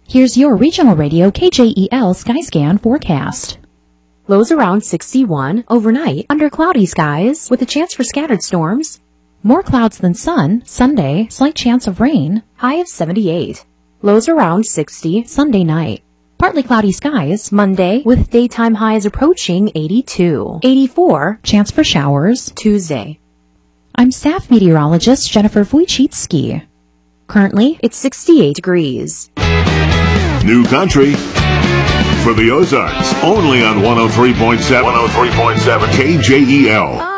Here's your regional radio KJEL Skyscan forecast. Lows around 61, overnight under cloudy skies with a chance for scattered storms. More clouds than sun, Sunday, slight chance of rain, high of 78. Lows around 60, Sunday night. Partly cloudy skies, Monday, with daytime highs approaching 82. 84, chance for showers, Tuesday. I'm staff meteorologist Jennifer Wojcicki. Currently, it's 68 degrees. New country for the Ozarks, only on 103.7 KJEL.